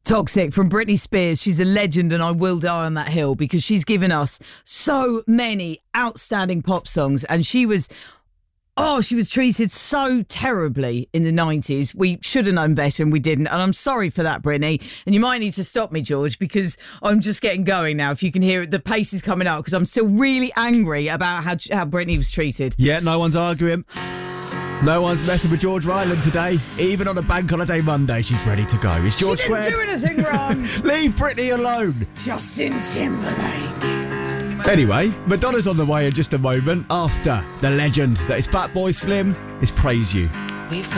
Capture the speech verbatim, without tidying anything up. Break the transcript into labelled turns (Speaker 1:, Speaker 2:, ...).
Speaker 1: Toxic from Britney Spears. She's a legend and I will die on that hill because she's given us so many outstanding pop songs, and she was... Oh, she was treated so terribly in the nineties. We should have known better and we didn't. And I'm sorry for that, Britney. And you might need to stop me, George, because I'm just getting going now. If you can hear it, the pace is coming up because I'm still really angry about how, how Britney was treated.
Speaker 2: Yeah, no one's arguing. No one's messing with George Ryland today. Even on a bank holiday Monday, she's ready to go. Is George
Speaker 1: She didn't
Speaker 2: squared?
Speaker 1: do anything wrong.
Speaker 2: Leave Britney alone.
Speaker 1: Justin Timberlake.
Speaker 2: Anyway, Madonna's on the way in just a moment after the legend that is Fatboy Slim is Praise You.
Speaker 3: We've